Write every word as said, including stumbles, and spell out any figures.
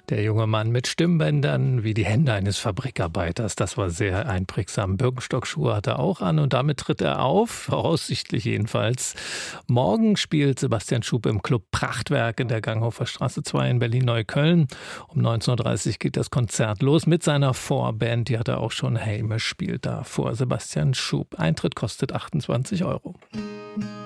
Der junge Mann mit Stimmbändern wie die Hände eines Fabrikarbeiters, das war sehr einprägsam. Birkenstock-Schuhe hat er auch an und damit tritt er auf, voraussichtlich jedenfalls. Morgen spielt Sebastian Schub im Club Prachtwerk in der Ganghofer Straße zwei in Berlin-Neukölln. Um neunzehn Uhr dreißig geht das Konzert los mit seiner Vorband, die hat er auch schon. Häme spielt da vor Sebastian Schub. Eintritt kostet achtundzwanzig Euro.